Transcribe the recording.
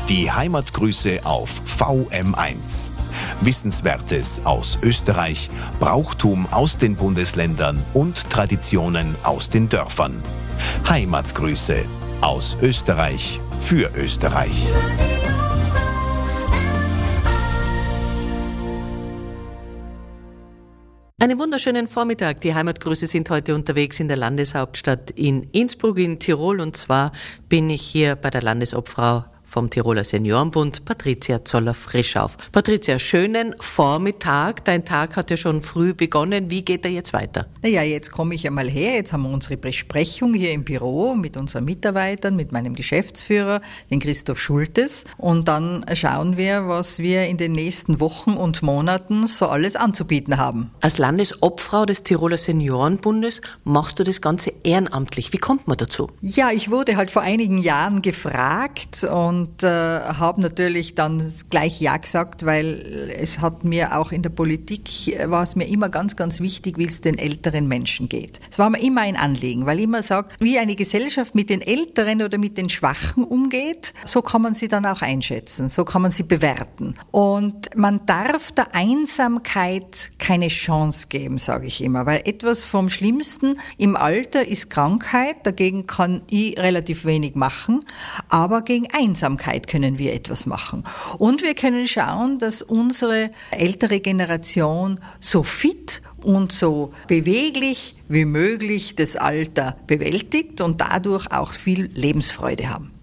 Die Heimatgrüße auf VM1. Wissenswertes aus Österreich, Brauchtum aus den Bundesländern und Traditionen aus den Dörfern. Heimatgrüße aus Österreich für Österreich. Einen wunderschönen Vormittag. Die Heimatgrüße sind heute unterwegs in der Landeshauptstadt in Innsbruck in Tirol. Und zwar bin ich hier bei der Landesobfrau vom Tiroler Seniorenbund, Patricia Zoller-Frischauf. Patricia, schönen Vormittag. Dein Tag hat ja schon früh begonnen. Wie geht er jetzt weiter? Naja, jetzt komme ich einmal her. Jetzt haben wir unsere Besprechung hier im Büro mit unseren Mitarbeitern, mit meinem Geschäftsführer, den Christoph Schultes. Und dann schauen wir, was wir in den nächsten Wochen und Monaten so alles anzubieten haben. Als Landesobfrau des Tiroler Seniorenbundes machst du das Ganze ehrenamtlich. Wie kommt man dazu? Ja, ich wurde halt vor einigen Jahren gefragt und habe natürlich dann gleich Ja gesagt, weil es hat mir auch in der Politik, war es mir immer ganz, ganz wichtig, wie es den älteren Menschen geht. Es war mir immer ein Anliegen, weil ich immer sage, wie eine Gesellschaft mit den Älteren oder mit den Schwachen umgeht, so kann man sie dann auch einschätzen, so kann man sie bewerten. Und man darf der Einsamkeit keine Chance geben, sage ich immer, weil etwas vom Schlimmsten im Alter ist Krankheit, dagegen kann ich relativ wenig machen, aber gegen Einsamkeit können wir etwas machen. Und wir können schauen, dass unsere ältere Generation so fit und so beweglich wie möglich das Alter bewältigt und dadurch auch viel Lebensfreude haben.